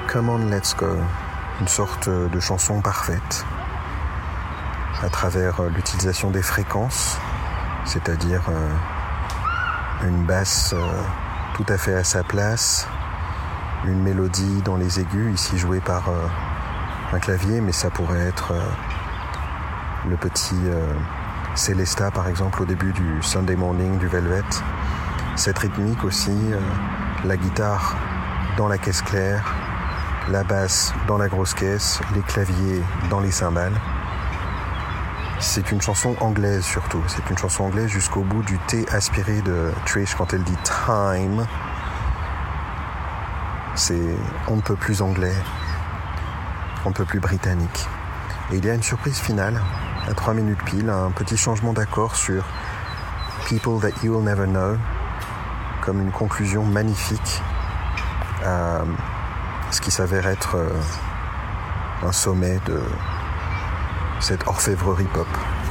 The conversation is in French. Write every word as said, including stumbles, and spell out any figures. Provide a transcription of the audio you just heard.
Come On Let's Go, une sorte de chanson parfaite à travers l'utilisation des fréquences, c'est-à-dire une basse tout à fait à sa place, une mélodie dans les aigus, ici jouée par un clavier, mais ça pourrait être le petit Célesta par exemple au début du Sunday Morning du Velvet. Cette rythmique aussi, la guitare dans la caisse claire, la basse dans la grosse caisse, les claviers dans les cymbales. C'est une chanson anglaise surtout, c'est une chanson anglaise jusqu'au bout du T aspiré de Trish quand elle dit time. C'est on ne peut plus anglais, on ne peut plus britannique. Et il y a une surprise finale, à trois minutes pile, un petit changement d'accord sur People That You'll Never Know, comme une conclusion magnifique à ce qui s'avère être un sommet de cette orfèvrerie pop.